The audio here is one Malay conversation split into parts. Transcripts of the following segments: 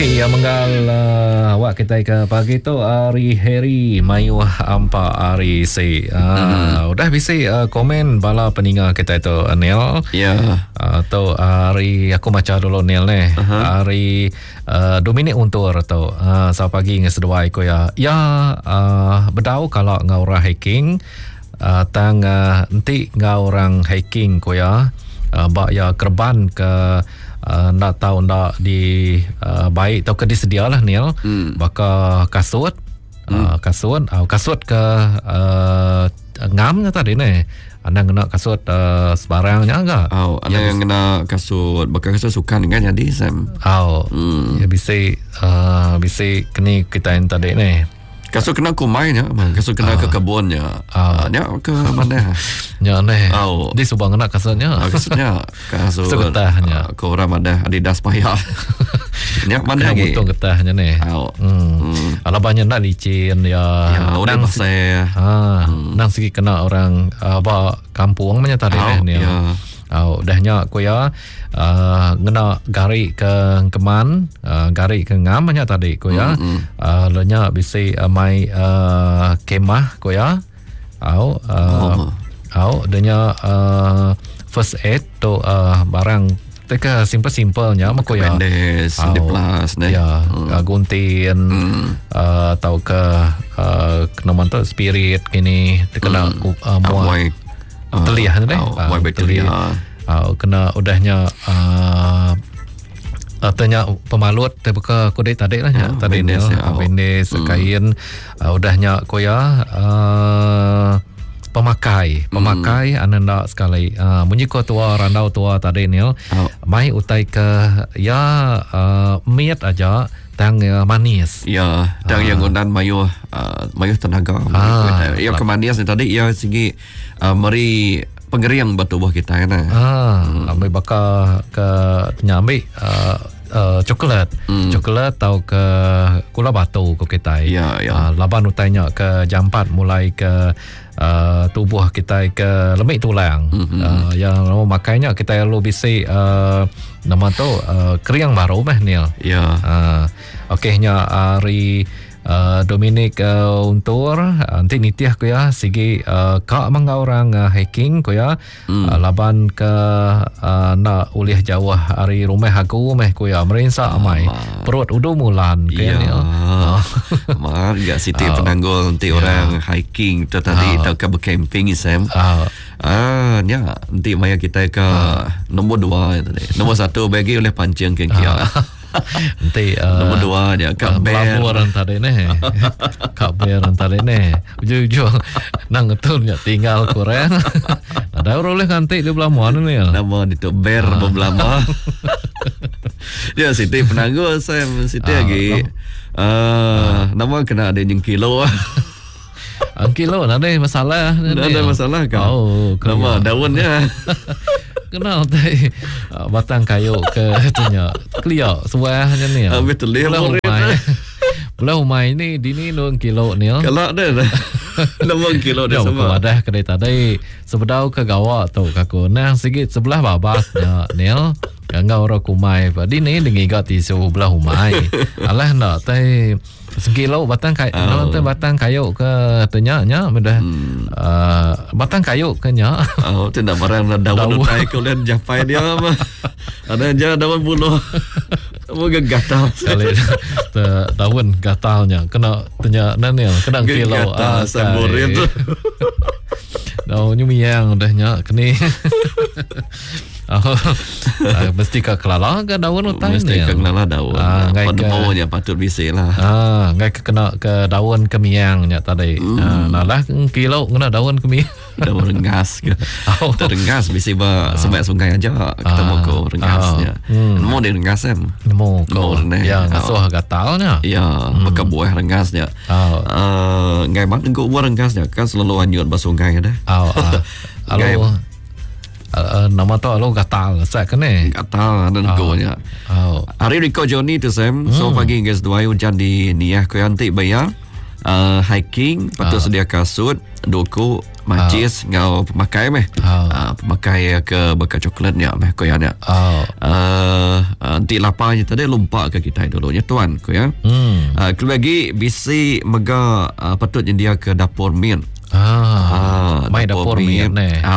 Okey, yang menggal awak kita ke pagi tu Ari Heri Mayuh Ampa Ari si. Udah bisa komen bala peninga kita itu Neil. Ya. Atau Ari aku baca dulu Neil ni. Ari Dominic Untur atau sa pagi nge sedua ko ya. Ya bedau kalau ngau orang hiking tang nanti ngau orang hiking ko ya. Bak ya kerban ke nak tahu nak di baik atau ke disedia lah Neil baka kasut kasut ke ngamnya tadi ni anda kena kasut sebarangnya enggak ada yang kena kasut baka kasut sukan kan jadi Sam ya bisa kini kita yang tadi ni kasut kena kumainya, kasut kena ke kebunnya. Nya ke mana? Nya ni. Di subang kena kasutnya. Kasut getahnya. Ke orang mana Adidas payah. Nya mana lagi? Kena getahnya ni. Ala banyak nak licin ya. Nang pasai. Nang segi kena orang apa kampung mana tadi ni. Dahnya ko ya ngena gari ke keman gari ke ngam nya tadi ko ya lenya bisa mai kemah ko ya danya first aid to barang teka simple-simpelnya mako ya bandes di plus ya gunting atau ke kena mantap spirit kini terkena muai teliah ni teliah kena udahnya tanya pemalut terbuka kode tadi lah ya tadi ni bendes kain udahnya koya pemakai anda sekali munyi ko tua randau tua tadi ni mai utai ke ya miat aja tang manis ya tang yang undan mayu tenaga ya ke manis ni tadi ya segi meri pengering buat tubuh kita kan ambil baka ke nyambi coklat atau ke gula batu ke kita laban utainya ke jampat mulai ke tubuh kita ke lemik tulang yang makanya kita lu bisa nama tu kering baru meh Neil okeynya Ari Dominic Untur nanti nitiah ko ya sige ka mga orang hiking ko ya laban ke na ulih jauh hari rumah aku meh ko ya merinsa amai perut udah mulan kayaknya enggak Siti Penanggul nanti orang hiking tu tadi tak ke camping Sam nya nanti maya kita ke nombor 2 tadi nombor 1 bagi oleh pancing ke kia nanti nombor 2 dia Kak Ber orang tadi ni Kak Ber tadi ni ujung-ujung nang betulnya tinggal kurang ada orang boleh kantik di belah mana ni nama itu Ber berbelama dia Siti Penanggul Sam Siti lagi nama kena ada yang kilo kilo ada masalah ada masalah kan nama daunnya kenal tadi batang kayu ke tunya clear suahnya ni betul belah umai ni dini 2 kilo ni kalau ada 2 kilo dia sama ada kedai tadi sebedau ke gawa tu kaku nang sikit sebelah babasnya Neil ngau ro kumai padi ni dengi gat tisu belah umai alah nak tai sekilo batang kayu batang kayu ke tenyanya mudah batang kayu ke nya tidak barang daun utai kau lihat japai dia mah ada aja daun buluh mau gatal sekali daun gatalnya kena tenya nanil kena kilo samburin tu daun nyumiang udahnya kini mesti ke kelala ke daun utai mesti ke kelala daun pada bawahnya patut bisa lah ngai kena ke daun kemiangnya tadi nalah kilo kena daun kemiang daun rengas ke rengas bisa sebab sungai aja ketemu ke rengasnya mau di rengas mau ya ngasuh gatalnya maka buah rengasnya ngai mat engkau buah rengasnya kan selalu hanyut basungai dah alo nama tu alo gatal sak kene gatal dan gonya hari Rico Johnny tu Sam so pagi guys 2 hujan di niah ko yanti bayar hiking patut sedia kasut doku Majis ngau pemakai meh. Pemakai ke bekas coklatnya meh ko ya nya. Nanti lapanya tadi lumpak ke kita dulunya tuan ko ya. Lagi bisi mega patutnya dia ke dapur min. Mai dapur min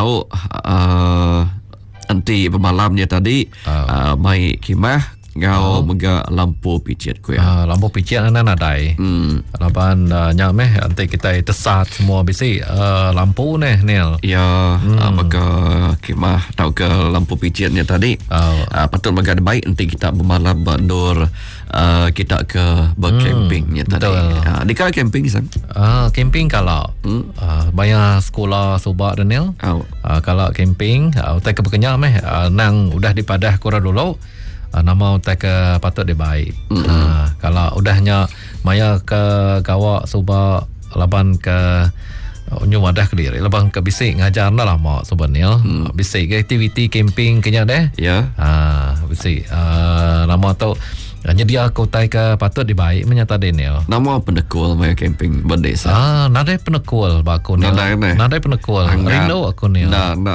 nanti pemalamnya tadi mai kimah ngau mega lampu picit ko ya. Lampu picit ana nadai. Laban nya meh nanti kita tesat semua bisi lampu nil. Ya, mega kimah tau ke lampu picitnya tadi. Patut mega baik nanti kita bermalam bandur kita ke bercampingnya tadi. Di kala camping san. Camping kalau banyak sekolah subak nil. Kalau camping utai ke bekenya meh nang udah dipadah kura dulu. Nama utai ke patut dia baik. Kalau udahnya maya ke gawak subak laban ke unyu wadah kediri laban ke bisik ngajar lah mau sebenarnya bisik ke aktiviti camping kenya deh ya bisik nama tu nyedia aku utai ke patut dibaik menyata denil nama pendekul maya camping berdesa nadai pendekul baku nil nadai pendekul rindu aku nil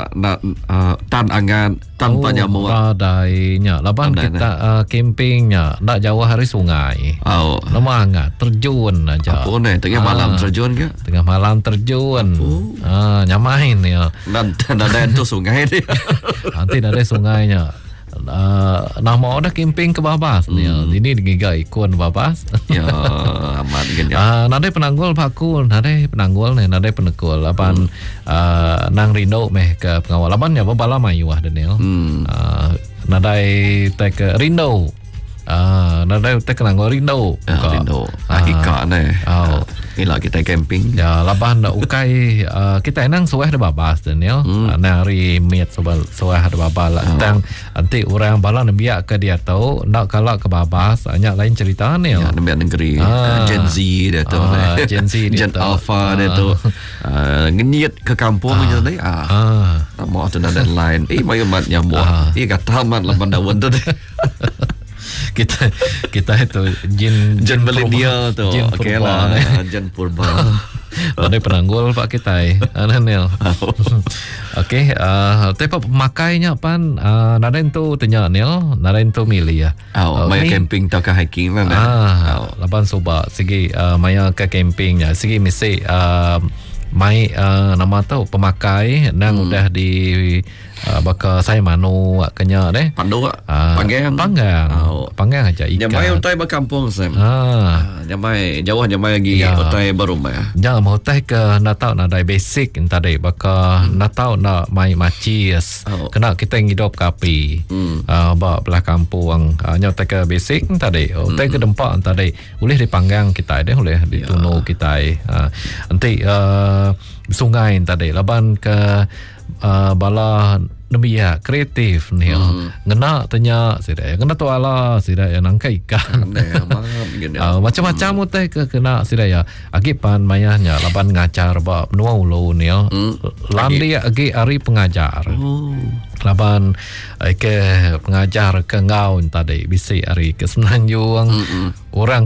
tan angan tanpa nyamu nadainya laban kita campingnya nak jauh hari sungai nama hangat terjun aja apa ni tengah malam terjun ke tengah malam terjun nyamain ya dan ada itu sungai dia nanti ada sungainya nama orang camping ke Babas ni ini giga ikon Babas ya amat gini nadai penanggul paku nadai penanggul ni nadai penekul lapan nang rindo meh ke pengawal lapan ya bala mayu Daniel nadai tek rindo nadai tek penanggul rindo hakika ni ila kita camping ya laban ukai kita enang suah de Babas Daniel nari miat suah de Babas tang nanti orang bala biak ke dia tahu nak kalau ke Babas hanya lain cerita ni ya nembiak negeri Gen Z dia tu Gen Z dia Gen Alpha dia tu ngeniat ke kampung macam ni mau tu dan lain mayu mat nyamuk kata mat laban daun tu kita itu jin milenial tu okey lah jin purba ada penanggul pak kita Anel okey tapi pemakainya pan naren tu tanya Nel naren tu milih ya maya camping atau ke hiking lah lapan soba segi maya ke campingnya segi mesti mai nama tu pemakai nang udah di baka saya manu kenya deh pandu panggang aja ikan nyamai utai berkampung sem nyamai jauh nyamai lagi utai berumah jangan mau utai ke natau nadai basic tadi baka natau nak mai macis kena kita hidup kapi bak belah kampung nyotai ke basic tadi utai ke dempak tadi boleh dipanggang kita deh boleh ditunu kita nanti sungai tadi laban ke bala nabia kreatif ni ngena tanya sida ngena tu ala sida yang nangka ikan macam-macam utai ke kena sida ya agipan mayahnya laban ngajar ba menua ulo ni landi agi ari pengajar laban ke pengajar ke ngau tadi bisi ari ke Semenanjung orang